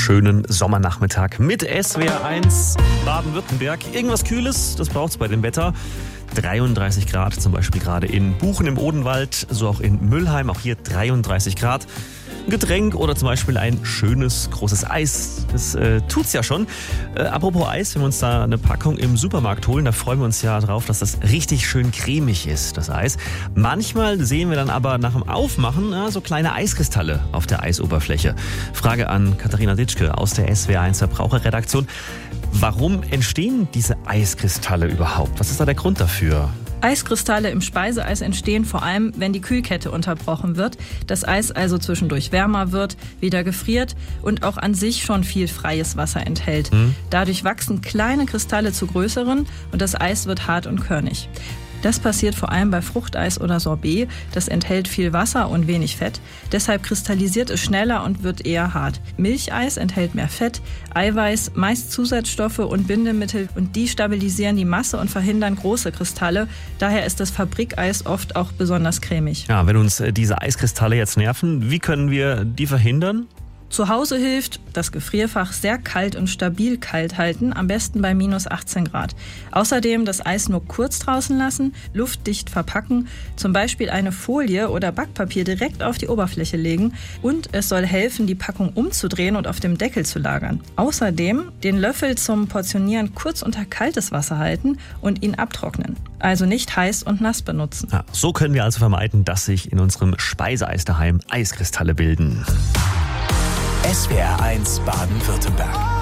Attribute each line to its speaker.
Speaker 1: schönen Sommernachmittag mit SWR1 Baden-Württemberg. Irgendwas Kühles, das braucht's bei dem Wetter. 33 Grad, zum Beispiel gerade in Buchen im Odenwald, so auch in Müllheim, auch hier 33 Grad. Ein Getränk oder zum Beispiel ein schönes, großes Eis, das tut's ja schon. Apropos Eis, wenn wir uns da eine Packung im Supermarkt holen, da freuen wir uns ja drauf, dass das richtig schön cremig ist, das Eis. Manchmal sehen wir dann aber nach dem Aufmachen so kleine Eiskristalle auf der Eisoberfläche. Frage an Katharina Ditschke aus der SWR1 Verbraucherredaktion. Warum entstehen diese Eiskristalle überhaupt? Was ist da der Grund dafür?
Speaker 2: Eiskristalle im Speiseeis entstehen vor allem, wenn die Kühlkette unterbrochen wird, das Eis also zwischendurch wärmer wird, wieder gefriert und auch an sich schon viel freies Wasser enthält. Dadurch wachsen kleine Kristalle zu größeren und das Eis wird hart und körnig. Das passiert vor allem bei Fruchteis oder Sorbet. Das enthält viel Wasser und wenig Fett. Deshalb kristallisiert es schneller und wird eher hart. Milcheis enthält mehr Fett, Eiweiß, meist Zusatzstoffe und Bindemittel. Und die stabilisieren die Masse und verhindern große Kristalle. Daher ist das Fabrikeis oft auch besonders cremig.
Speaker 1: Ja, wenn uns diese Eiskristalle jetzt nerven, wie können wir die verhindern?
Speaker 2: Zu Hause hilft das Gefrierfach sehr kalt und stabil kalt halten, am besten bei minus 18 Grad. Außerdem das Eis nur kurz draußen lassen, luftdicht verpacken, zum Beispiel eine Folie oder Backpapier direkt auf die Oberfläche legen und es soll helfen, die Packung umzudrehen und auf dem Deckel zu lagern. Außerdem den Löffel zum Portionieren kurz unter kaltes Wasser halten und ihn abtrocknen. Also nicht heiß und nass benutzen.
Speaker 1: Ja, so können wir also vermeiden, dass sich in unserem Speiseeis daheim Eiskristalle bilden.
Speaker 3: SWR1 Baden-Württemberg.